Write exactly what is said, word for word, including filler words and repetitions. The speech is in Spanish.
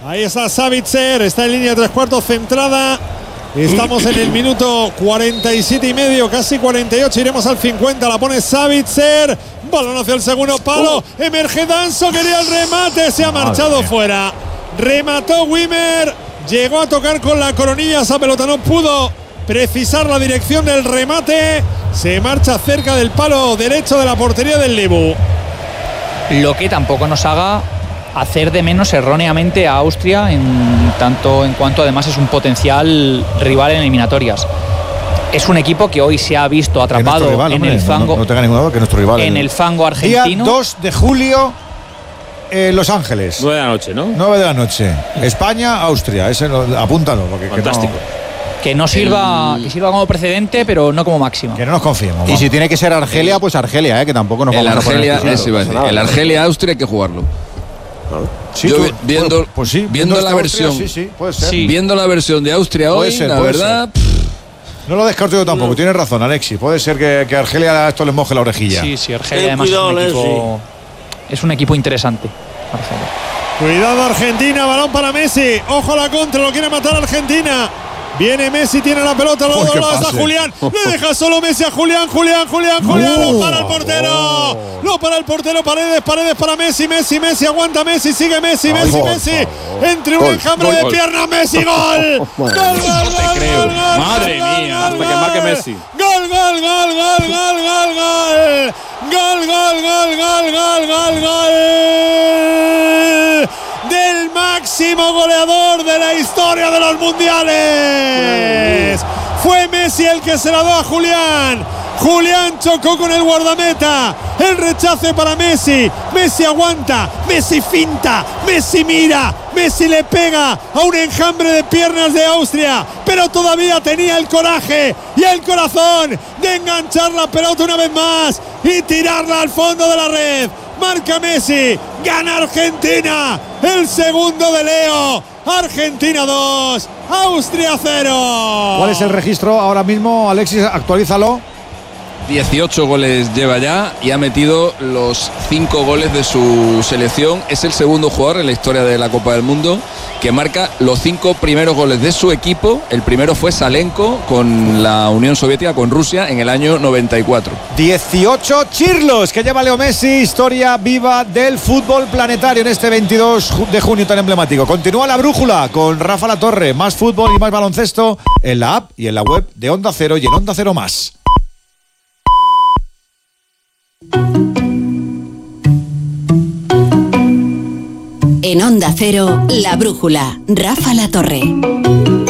Ahí está Savitzer, está en línea de tres cuartos centrada. Estamos en el minuto cuarenta y siete y medio, casi cuarenta y ocho, iremos al cincuenta, la pone Savitzer, balón hacia el segundo palo, uh. emerge Danso, quería el remate, se ha marchado Madre fuera, remató Wimmer, llegó a tocar con la coronilla, esa pelota no pudo precisar la dirección del remate, se marcha cerca del palo derecho de la portería del Lebu. Lo que tampoco nos haga hacer de menos erróneamente a Austria, en tanto en cuanto además es un potencial rival en eliminatorias. Es un equipo que hoy se ha visto atrapado rival, en hombre, el fango, no, no tenga ninguna duda que nuestro rival en el fango argentino. Día dos de julio en Los Ángeles. nueve de la noche, ¿no? nueve de la noche. España, Austria. Ese lo, apúntalo. Porque fantástico. Que no, que no sirva el... que sirva como precedente, pero no como máximo. Que no nos confiemos. Y vamos. Si tiene que ser Argelia, pues Argelia, ¿eh? Que tampoco nos el vamos Argelia, a poner eso iba a decir. El Argelia-Austria hay que jugarlo. Sí, Yo tú, viendo, pues, pues sí, viendo, viendo la Austria, versión, sí, sí, puede ser. Sí. Viendo la versión de Austria puede hoy, ser, la verdad. No lo descarto yo tampoco. No. Tienes razón, Alexis. Puede ser que, que Argelia esto les moje la orejilla. Sí, sí, Argelia además cuidado, es, un equipo, es un equipo interesante. Argelia. Cuidado Argentina, balón para Messi. Ojo a la contra, lo quiere matar Argentina. Viene Messi, tiene la pelota, lo dobla a Julián. Le deja solo Messi a Julián, Julián, Julián, Julián. No, lo para el portero. Oh. Lo para el portero, Paredes, Paredes para Messi, Messi, Messi, aguanta Messi, sigue Messi, oh, Messi, oh, Messi. Oh, entre un enjambre gol, de gol. piernas, Messi, gol. Gol, gol, gol, no te creo. Gol, gol, Madre gol, mía, gol, hasta gol, que marque Messi. Gol, gol, gol, gol, gol, gol, gol. Gol, gol, gol, gol, gol, gol, gol. Del máximo goleador de la historia de los mundiales. Fue Messi el que se la dio a Julián. Julián chocó con el guardameta. El rechace para Messi. Messi aguanta. Messi finta. Messi mira. Messi le pega a un enjambre de piernas de Austria. Pero todavía tenía el coraje y el corazón de enganchar la pelota una vez más y tirarla al fondo de la red. Marca Messi, gana Argentina, el segundo de Leo. Argentina dos, Austria cero. ¿Cuál es el registro ahora mismo, Alexis? Actualízalo. dieciocho goles lleva ya y ha metido los cinco goles de su selección. Es el segundo jugador en la historia de la Copa del Mundo que marca los cinco primeros goles de su equipo. El primero fue Salenko con la Unión Soviética, con Rusia, en el año noventa y cuatro. dieciocho chirlos que lleva Leo Messi, historia viva del fútbol planetario en este veintidós de junio tan emblemático. Continúa la brújula con Rafa Latorre, más fútbol y más baloncesto en la app y en la web de Onda Cero y en Onda Cero Más. En Onda Cero, La Brújula, Rafa Latorre.